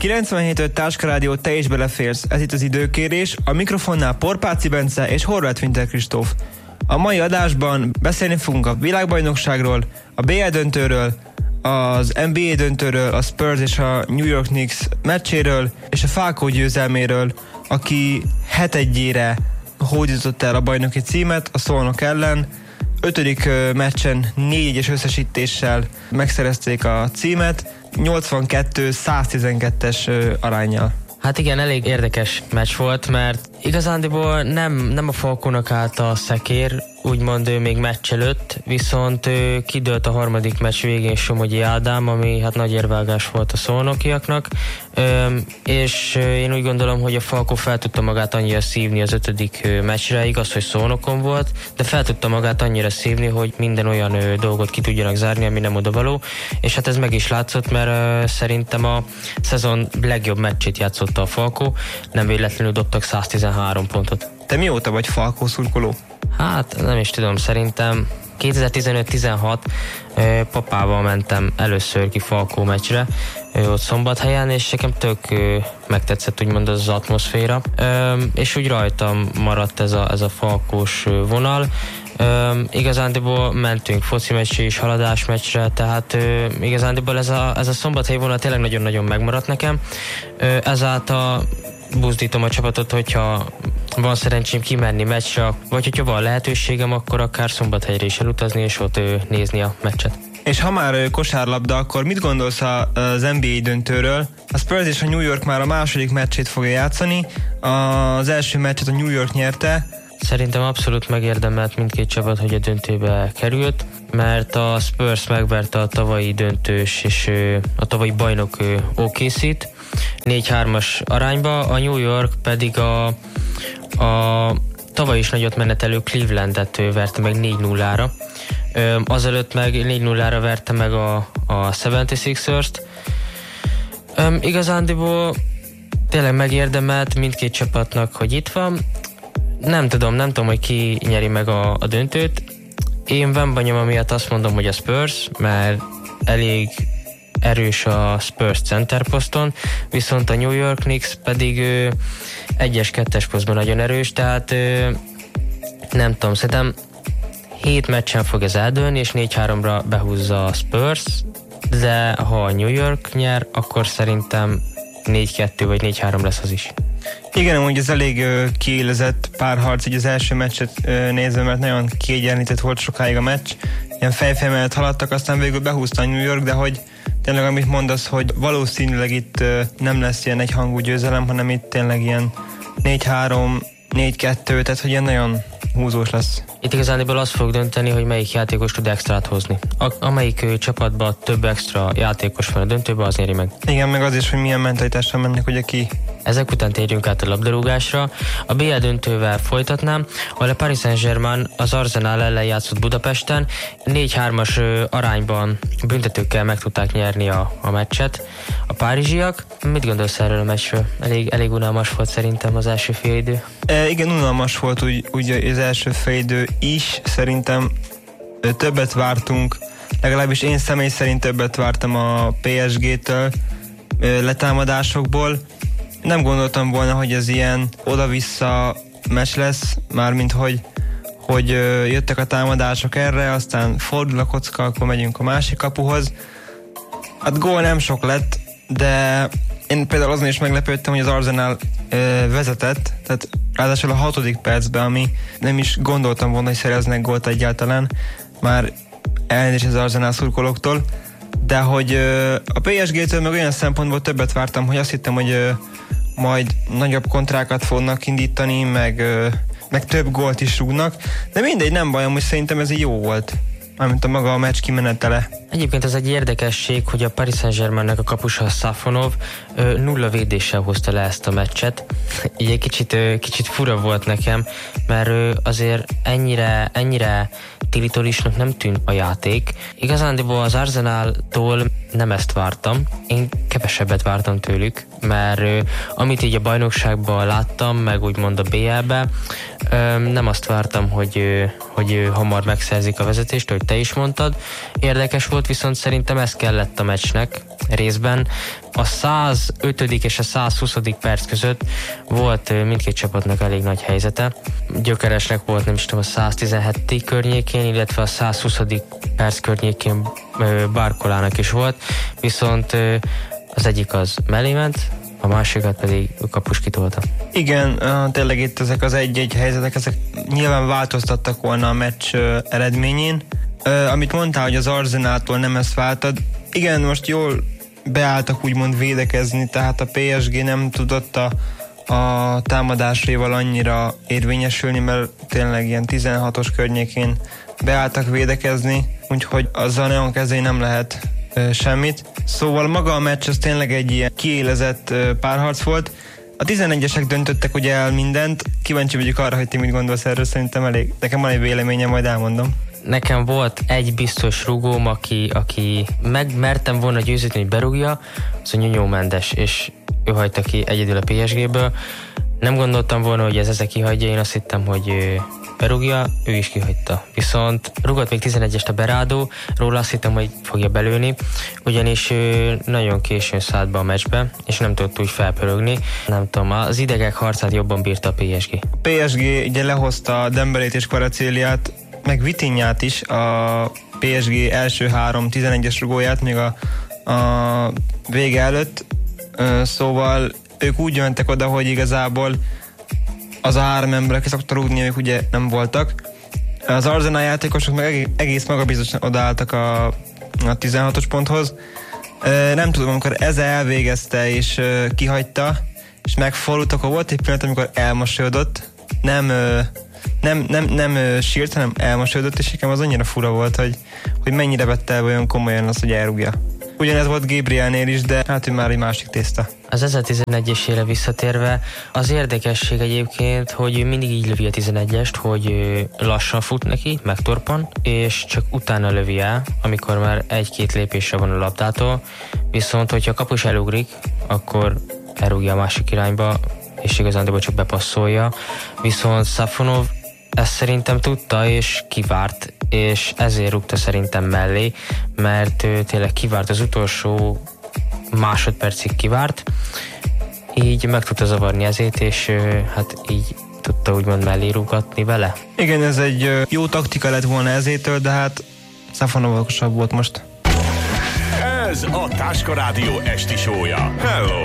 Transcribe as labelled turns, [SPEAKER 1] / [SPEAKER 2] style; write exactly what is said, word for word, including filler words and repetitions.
[SPEAKER 1] kilencvenhét öt Táska Rádió, te is beleférsz. Ez itt az Időkérés, a mikrofonnál Porpáci Bence és Horváth Winter Kristóf. A mai adásban beszélni fogunk a világbajnokságról, a bé el döntőről, az en bé á döntőről, a Spurs és a New York Knicks meccséről, és a Falcao győzelméről, aki het egyére hódított el a bajnoki címet a Szolnok ellen. Ötödik meccsen négy egyes összesítéssel megszerezték a címet, nyolcvankettő száztizenkettes aránnyal.
[SPEAKER 2] Hát igen, elég érdekes meccs volt, mert igazándiból nem, nem a Falcónak állt a szekér, úgymond ő még meccs előtt, viszont ő kidőlt a harmadik meccs végén Somogyi Ádám, ami hát nagy érvágás volt a szolnokiaknak, és én úgy gondolom, hogy a Falcó fel tudta magát annyira szívni az ötödik meccsre, igaz, hogy Szolnokon volt, de fel tudta magát annyira szívni, hogy minden olyan dolgot ki tudjanak zárni, ami nem odavaló, és hát ez meg is látszott, mert szerintem a szezon legjobb meccsét játszotta a Falcó, nem véletlenül dobtak száztizenhárom pontot.
[SPEAKER 1] Te mióta vagy Falcó szurkoló?
[SPEAKER 2] Hát nem is tudom, szerintem kétezer-tizenöt tizenhat papával mentem először ki Falcó meccsre, ott Szombathelyen, és nekem tök megtetszett úgymond az atmoszféra, és úgy rajtam maradt ez a, ez a falkós vonal. Um, igazándiból mentünk foci meccsre és haladás meccsre, tehát uh, igazándiból ez a, ez a szombathelyi vonal tényleg nagyon-nagyon megmaradt nekem. Uh, ezáltal buzdítom a csapatot, hogyha van szerencsém kimenni meccsre, vagy hogyha van lehetőségem, akkor akár Szombathelyre is elutazni, és ott uh, nézni a meccset.
[SPEAKER 1] És ha már kosárlabda, akkor mit gondolsz az en bé á döntőről? A Spurs és a New York már a második meccsét fogja játszani, az első meccset a New York nyerte.
[SPEAKER 2] Szerintem abszolút megérdemelt mindkét csapat, hogy a döntőbe került, mert a Spurs megverte a tavalyi döntős és a tavalyi bajnok o ká cét négy hármas arányba, a New York pedig a, a tavaly is nagyot menetelő Clevelandet verte meg négy nullára. Azelőtt meg négy nullára verte meg a, a hetvenhatos-ert. Igazándiból tényleg megérdemelt mindkét csapatnak, hogy itt van. Nem tudom, nem tudom, hogy ki nyeri meg a, a döntőt. Én Wembanyama miatt azt mondom, hogy a Spurs, mert elég erős a Spurs center poszton, viszont a New York Knicks pedig ő, egyes-kettes posztban nagyon erős, tehát ő, nem tudom, szerintem hét meccsen fog ez eldőlni, és négy háromra behúzza a Spurs, de ha a New York nyer, akkor szerintem négy kettő vagy négy három lesz az is.
[SPEAKER 1] Igen, amúgy ez elég uh, kiélezett párharc, így az első meccset uh, nézve, mert nagyon kiegyenlített volt sokáig a meccs. Ilyen fejfej mellett haladtak, aztán végül behúzta a New York, de hogy tényleg amit mondasz, hogy valószínűleg itt uh, nem lesz ilyen egyhangú győzelem, hanem itt tényleg ilyen négy három, négy kettő, tehát hogy ilyen nagyon húzós lesz.
[SPEAKER 2] Itt igazából az fog dönteni, hogy melyik játékos tud extrát hozni. A, amelyik ő, csapatban több extra játékos van a döntőben, az éri meg.
[SPEAKER 1] Igen, meg az is, hogy milyen mentalitással mennek ugye ki.
[SPEAKER 2] Ezek után térjünk át a labdarúgásra. A bé el döntővel folytatnám, ahol a Paris Saint-Germain az Arsenal ellen játszott Budapesten. négy hármas arányban büntetőkkel meg tudták nyerni a, a meccset a párizsiak. Mit gondolsz erről a meccsről? Elég, elég unalmas volt szerintem az első félidő.
[SPEAKER 1] E, igen, unalmas volt úgy, úgy az első félidő is. Szerintem többet vártunk, legalábbis én személy szerint többet vártam a pé es gé-től letámadásokból. Nem gondoltam volna, hogy ez ilyen oda-vissza meccs lesz, mármint hogy, hogy jöttek a támadások erre, aztán fordul a kocka, akkor megyünk a másik kapuhoz. Hát gól nem sok lett, de én például azon is meglepődtem, hogy az Arsenal ö, vezetett, tehát ráadásul a hatodik percben, ami nem is gondoltam volna, hogy szereznek gólt egyáltalán, már elnézést az Arsenal szurkolóktól, de hogy ö, a pé es gé-től meg olyan szempontból többet vártam, hogy azt hittem, hogy ö, majd nagyobb kontrákat fognak indítani, meg, ö, meg több gólt is rúgnak, de mindegy, nem baj, hogy szerintem ez így jó volt. Mármint a maga a meccs kimenetele.
[SPEAKER 2] Egyébként ez egy érdekesség, hogy a Paris Saint-Germainnek a kapusa Safonov ö, nulla védéssel hozta le ezt a meccset. Így egy kicsit, ö, kicsit fura volt nekem, mert ö, azért ennyire, ennyire tilitolisnak nem tűnt a játék. Igazándiból az Arsenaltól nem ezt vártam. Én kevesebbet vártam tőlük, mert ö, amit így a bajnokságban láttam, meg úgymond a bé el-be, ö, nem azt vártam, hogy, ö, hogy ö, hamar megszerzik a vezetést, hogy te is mondtad. Érdekes volt, viszont szerintem ez kellett a meccsnek részben, a százötödik és a százhuszadik perc között volt mindkét csapatnak elég nagy helyzete. Gyökeresnek volt, nem is tudom, a száztizenhetedik környékén, illetve a százhuszadik perc környékén Barcolának is volt, viszont az egyik az mellé ment, a másikat pedig a kapus kitolta.
[SPEAKER 1] Igen, tényleg itt ezek az egy-egy helyzetek, ezek nyilván változtattak volna a meccs eredményén. Amit mondtál, hogy az Arsenáltól nem ezt váltad, igen, most jól beálltak úgymond védekezni, tehát a pé es gé nem tudott a, a támadásaival annyira érvényesülni, mert tényleg ilyen tizenhatos környékén beálltak védekezni, úgyhogy azzal nagyon kezdeni nem lehet ö, semmit. Szóval maga a meccs az tényleg egy ilyen kiélezett ö, párharc volt. A tizenegyesek döntöttek ugye el mindent, kíváncsi vagyok arra, hogy ti mit gondolsz erről, szerintem elég, nekem van egy véleményem, majd elmondom.
[SPEAKER 2] Nekem volt egy biztos rugóm, aki, aki megmertem volna győzni, hogy berúgja, az a Nuno Mendes, és ő hagyta ki egyedül a pé es géből. Nem gondoltam volna, hogy ez ezek kihagyja, én azt hittem, hogy berúgja, ő is kihagyta. Viszont rugott még tizenegyest a Berardo, róla azt hittem, hogy fogja belőni, ugyanis ő nagyon későn szállt be a meccsbe, és nem tudott úgy felpörögni. Nem tudom, az idegek harcát jobban bírta a pé es gé.
[SPEAKER 1] A pé es gé ugye lehozta Dembélét és Kvaratskhelia-t, meg Vitinhát is, a pé es gé első három tizenegyes rugóját még a, a vége előtt, szóval ők úgy jöttek oda, hogy igazából az a három ember, aki szokta rúgni, ők ugye nem voltak. Az Arsenal játékosok meg egész magabiztosan odaálltak a, a tizenhatos ponthoz. Nem tudom, amikor ezzel elvégezte és kihagyta, és megfordult, akkor volt egy pillanat, amikor elmosolyodott, nem nem, nem, nem sírt, hanem elmosolyodott, és nekem az annyira fura volt, hogy, hogy mennyire vette el olyan komolyan azt, hogy elrúgja. Ugyanez volt Gabrielnél is, de hát ő már egy másik tészta.
[SPEAKER 2] Az ezertizenegyesére visszatérve, az érdekesség egyébként, hogy ő mindig így lövi a tizenegyest, hogy lassan fut neki, megtorpan, és csak utána lövi el, amikor már egy-két lépésre van a labdától, viszont hogyha a kapus elugrik, akkor elrúgja a másik irányba, és igazán csak bepasszolja. Viszont Safonov ezt szerintem tudta, és kivárt, és ezért rúgta szerintem mellé, mert ő tényleg kivárt, az utolsó másodpercig kivárt, így meg tudta zavarni ezért, és hát így tudta úgymond mellé rúgatni vele.
[SPEAKER 1] Igen, ez egy jó taktika lett volna ezétől, de hát Safonov okosabb volt most.
[SPEAKER 3] Ez a Táska Rádió esti show-ja. Hello!